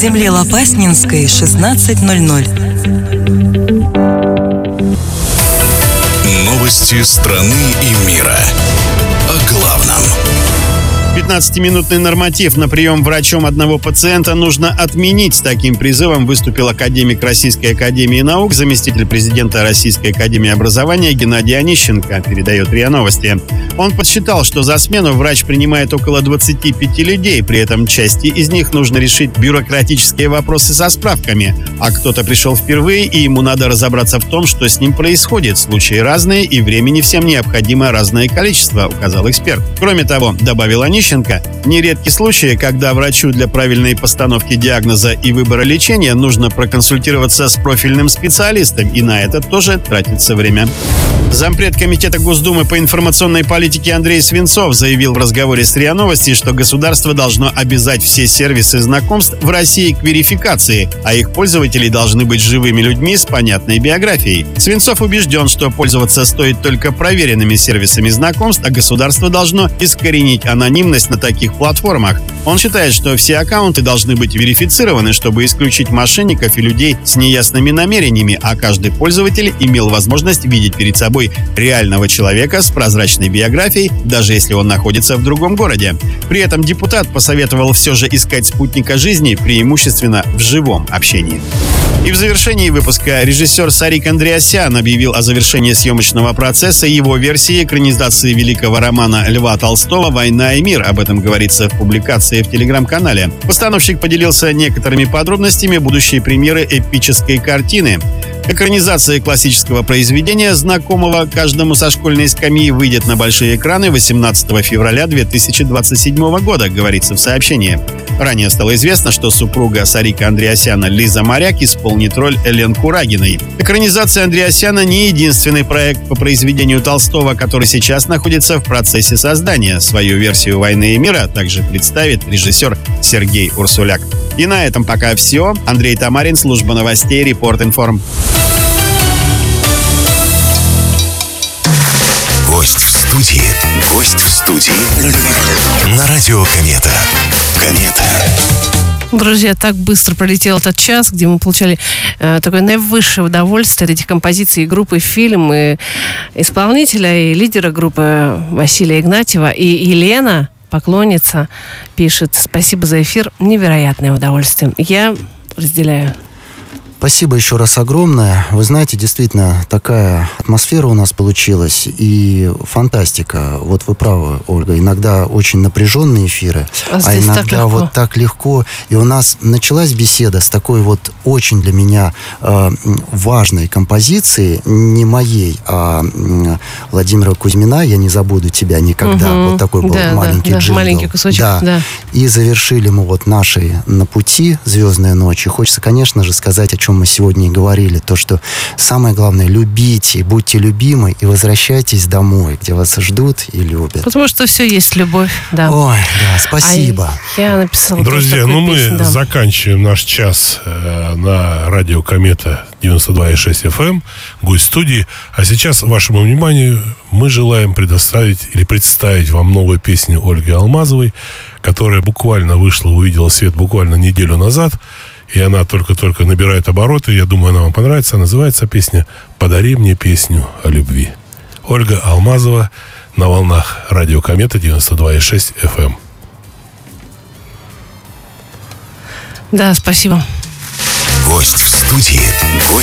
земле Лопаснинской, 16:00. Новости страны и мира. О главном. 15-минутный норматив на прием врачом одного пациента нужно отменить. С таким призывом выступил академик Российской академии наук, заместитель президента Российской академии образования Геннадий Онищенко, передает РИА Новости. Он подсчитал, что за смену врач принимает около 25 людей, при этом части из них нужно решить бюрократические вопросы со справками. А кто-то пришел впервые, и ему надо разобраться в том, что с ним происходит. Случаи разные, и времени всем необходимо разное количество, указал эксперт. Кроме того, добавил Онищенко, нередки случаи, когда врачу для правильной постановки диагноза и выбора лечения нужно проконсультироваться с профильным специалистом, и на это тоже тратится время. Зампред Комитета Госдумы по информационной политике Андрей Свинцов заявил в разговоре с РИА Новости, что государство должно обязать все сервисы знакомств в России к верификации, а их пользователи должны быть живыми людьми с понятной биографией. Свинцов убежден, что пользоваться стоит только проверенными сервисами знакомств, а государство должно искоренить анонимность на таких платформах. Он считает, что все аккаунты должны быть верифицированы, чтобы исключить мошенников и людей с неясными намерениями, а каждый пользователь имел возможность видеть перед собой реального человека с прозрачной биографией, даже если он находится в другом городе. При этом депутат посоветовал все же искать спутника жизни преимущественно в живом общении. И в завершении выпуска режиссер Сарик Андреасян объявил о завершении съемочного процесса его версии экранизации великого романа Льва Толстого «Война и мир». Об этом говорится в публикации в Телеграм-канале. Постановщик поделился некоторыми подробностями будущей премьеры эпической картины. Экранизация классического произведения, знакомого каждому со школьной скамьи, выйдет на большие экраны 18 февраля 2027 года, говорится в сообщении. Ранее стало известно, что супруга Сарика Андреасяна Лиза Моряк исполнит роль Элен Курагиной. Экранизация Андреасяна не единственный проект по произведению Толстого, который сейчас находится в процессе создания. Свою версию «Войны и мира» также представит режиссер Сергей Урсуляк. И на этом пока все. Андрей Тамарин, служба новостей, Репорт-Информ. Гость в студии. Гость в студии. На радио Комета. Комета. Друзья, так быстро пролетел этот час, где мы получали такое наивысшее удовольствие от этих композиций группы «Фильм», и исполнителя, и лидера группы Василия Игнатьева, и Елена, поклонница, пишет: спасибо за эфир, невероятное удовольствие. Я разделяю. Спасибо еще раз огромное. Вы знаете, действительно, такая атмосфера у нас получилась и фантастика. Вот вы правы, Ольга. Иногда очень напряженные эфиры, а иногда вот так легко. И у нас началась беседа с такой вот очень для меня важной композиции, не моей, а Владимира Кузьмина «Я не забуду тебя никогда». Вот такой был маленький джингл. Маленький кусочек. Да. И завершили мы вот нашей «На пути» «Звездная ночь». И хочется, конечно же, сказать, о чем мы сегодня и говорили, то, что самое главное, любите, будьте любимы и возвращайтесь домой, где вас ждут и любят. Потому что все есть любовь, да. Ой, да, спасибо. Я написала. Друзья, мы заканчиваем наш час на радио Комета 92,6 FM, гость студии. А сейчас вашему вниманию мы желаем представить вам новую песню Ольги Алмазовой, которая буквально вышла, увидела свет буквально неделю назад. И она только-только набирает обороты. Я думаю, она вам понравится. Называется песня «Подари мне песню о любви». Ольга Алмазова на волнах радио Комета 92,6 FM. Да, спасибо. Гость в студии.